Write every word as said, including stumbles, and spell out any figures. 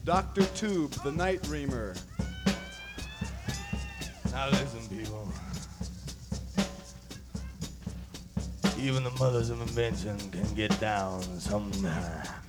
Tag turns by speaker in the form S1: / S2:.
S1: Doctor Tube, the Night Reamer.
S2: Now listen, people. Even the mothers of invention can get down sometimes.